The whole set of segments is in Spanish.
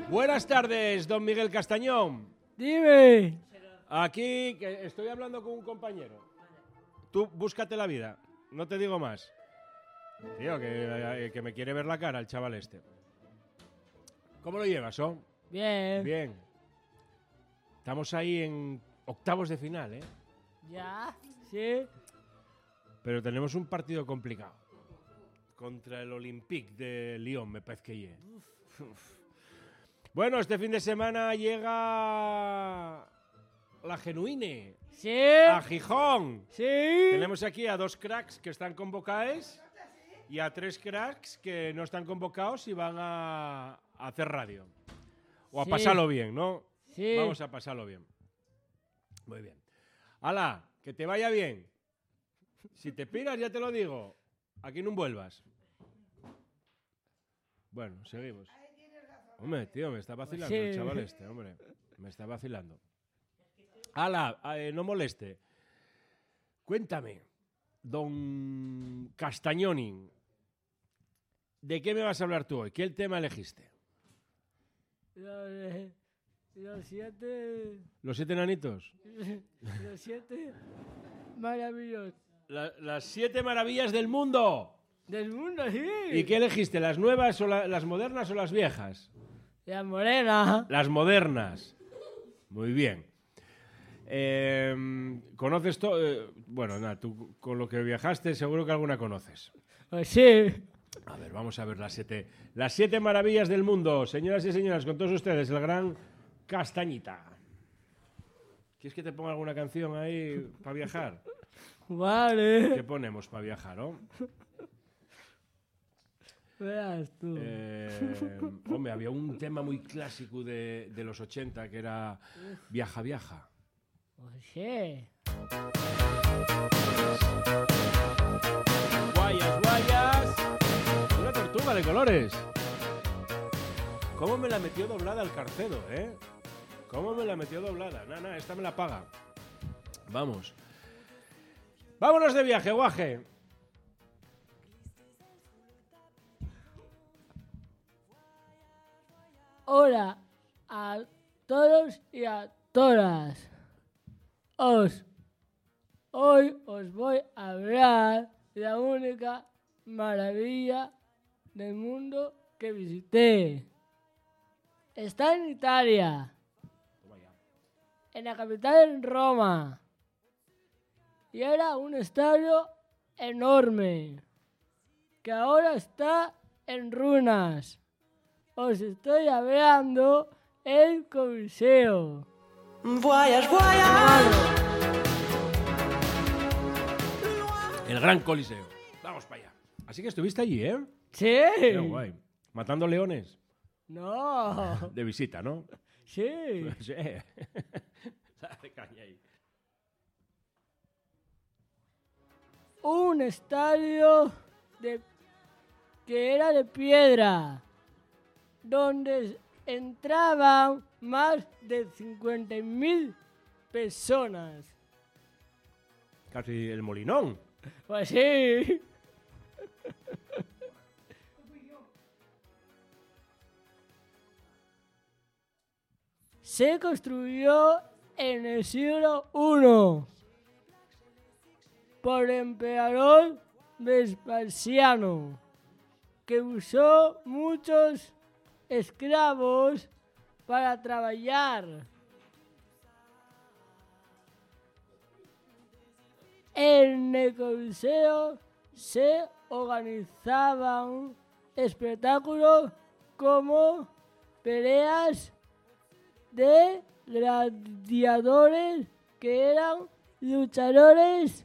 Buenas tardes, don Miguel Castañón. Dime. Aquí que estoy hablando con un compañero. Tú búscate la vida, no te digo más. Tío, que me quiere ver la cara el chaval este. ¿Cómo lo llevas, oh? Bien. Bien. Estamos ahí en octavos de final, ¿eh? ¿Ya? ¿Sí? Pero tenemos un partido complicado. Contra el Olympique de Lyon, me parece que es. Bueno, este fin de semana llega la Genuine ¿Sí? a Gijón. ¿Sí? Tenemos aquí a 2 cracks que están convocados y a 3 cracks que no están convocados y van a hacer radio. O a Sí. pasarlo bien, ¿no? Sí. Vamos a pasarlo bien. Muy bien. ¡Hala! Que te vaya bien. Si te piras, ya te lo digo. Aquí no vuelvas. Bueno, seguimos. Hombre, tío, me está vacilando Sí. el chaval este, hombre. Me está vacilando. ¡Hala! No moleste. Cuéntame, don Castañoni, ¿de qué me vas a hablar tú hoy? ¿Qué tema elegiste? Los 7... ¿Los 7 enanitos? Los 7 maravillosos Las 7 maravillas del mundo. del mundo, sí. ¿Y qué elegiste? ¿Las nuevas o las modernas o las viejas? La morena. Las modernas. Muy bien. ¿Conoces todo? Bueno, nada, tú con lo que viajaste seguro que alguna conoces. Pues sí. A ver, vamos a ver las 7 maravillas del mundo. Señoras y señores, con todos ustedes, el gran Castañita. ¿Quieres que te ponga alguna canción ahí para viajar? Vale. ¿Qué ponemos para viajar, no? Verás tú. Hombre, había un tema muy clásico de los 80 que era Viaja, viaja. Pues sí. Guayas, guayas. Una tortuga de colores. ¿Cómo me la metió doblada el Carcedo, eh? ¿Cómo me la metió doblada? Nada, esta me la paga. Vamos. Vámonos de viaje, guaje. Hola a todos y a todas. Hoy os voy a hablar de la única maravilla del mundo que visité. Está en Italia, en la capital, en Roma. Y era un estadio enorme, que ahora está en ruinas. Os estoy hablando del Coliseo. Voyage, voyage. El gran Coliseo. Vamos para allá. Así que estuviste allí, ¿eh? ¿Sí? Qué guay. Matando leones. No. De visita, ¿no? Sí. Sí. Dale caña ahí. Un estadio que era de piedra, donde entraban más de 50.000 personas. Casi el Molinón. Pues sí. Se construyó en el siglo I por el emperador Vespasiano, que usó muchos esclavos para trabajar. En el Coliseo se organizaban espectáculos como peleas de gladiadores, que eran luchadores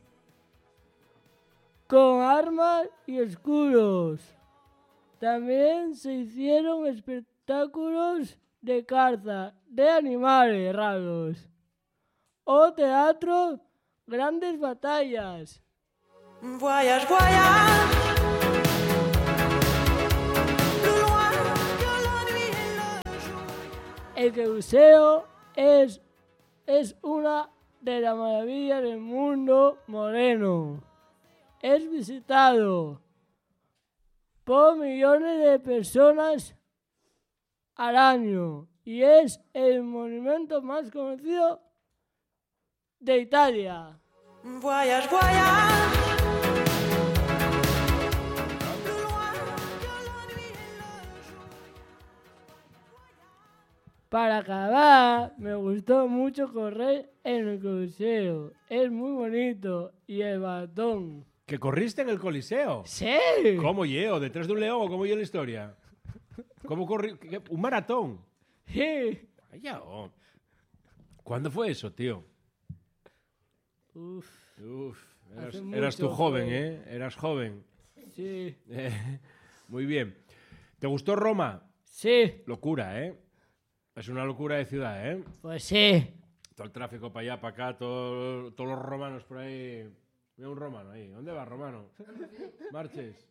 con armas y escudos. También se hicieron espectáculos de caza de animales raros o teatro, grandes batallas. Voyage, voyage. Plus loin que la nuit et le jour. El Coliseo es una de las maravillas del mundo moderno. Es visitado por millones de personas al año y es el monumento más conocido de Italia. Voyage, voyage. Plus loin que la nuit et le jour. Para acabar, me gustó mucho correr en el Coliseo. Es muy bonito. Y el batón. ¿Que corriste en el Coliseo? ¡Sí! ¿Cómo yo? ¿Detrás de un león o cómo yo la historia? ¿Cómo corrí? ¿Un maratón? Sí. Vaya, oh. ¿Cuándo fue eso, tío? Uf, Eras, Hace eras tú mucho, joven, joven. ¿eh? Eras joven. sí. Muy bien. ¿Te gustó Roma? Sí, Locura, ¿eh? Es una locura de ciudad, ¿eh? pues sí. Todo el tráfico para allá, para acá, todos los romanos por ahí. Mira un romano ahí. ¿Dónde vas, romano? Marches.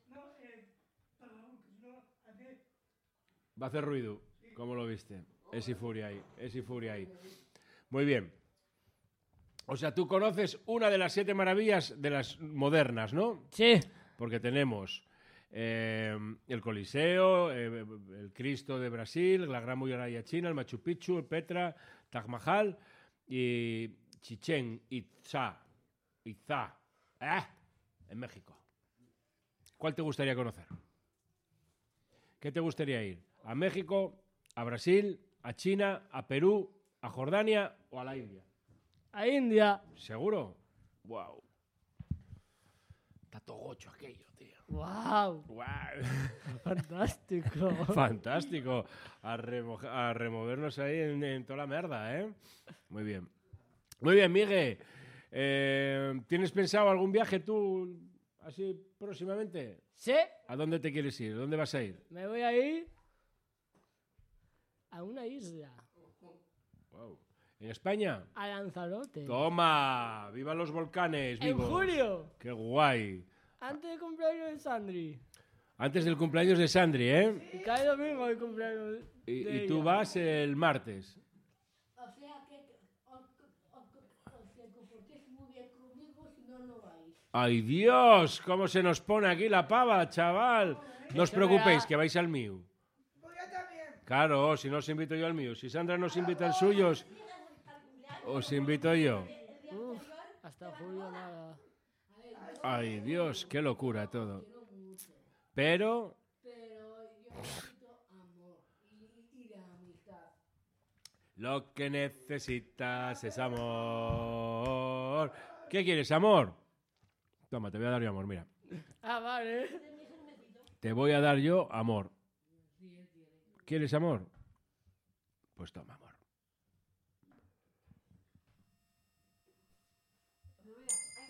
Va a hacer ruido. ¿Cómo lo viste? Es y furia ahí. Es y furia ahí. Muy bien. O sea, tú conoces una de las 7 maravillas de las modernas, ¿no? Sí, Porque tenemos el Coliseo, el Cristo de Brasil, la Gran Muralla China, el Machu Picchu, el Petra, Taj Mahal y Chichén Itzá, en México. ¿Cuál te gustaría conocer? ¿Qué te gustaría ir? ¿A México, a Brasil, a China, a Perú, a Jordania o a la India? a India. ¿Seguro? ¡Wow! Está todo gocho aquello, tío. ¡Wow! ¡Wow! Fantástico. Fantástico. A removernos ahí en toda la merda, ¿eh? Muy bien. Muy bien, Miguel. ¿Tienes pensado algún viaje tú así próximamente? Sí, ¿A dónde te quieres ir? ¿Dónde vas a ir? me voy a ir a una isla, Wow. ¿En España? a Lanzarote. ¡Toma! ¡Viva los volcanes En vivos! julio, ¡Qué guay! antes del cumpleaños de Sandri. Antes del cumpleaños de Sandri, ¿eh? Y cae domingo el cumpleaños Y, de y tú ella. vas el martes. O sea que os comportéis muy bien conmigo, si no, no vais. ¡Ay, Dios! ¿Cómo se nos pone aquí la pava, chaval? No os preocupéis, que vais al mío. Claro, si no os invito yo al mío. Si Sandra nos invita al suyo, os invito yo. Uf, hasta julio nada. Ay, Dios, qué locura todo. Pero Pero yo necesito amor y la amistad. lo que necesitas es amor. ¿Qué quieres, amor? Toma, te voy a dar yo amor, mira. Ah, vale. Te voy a dar yo amor. ¿Quieres amor? Pues toma, amor.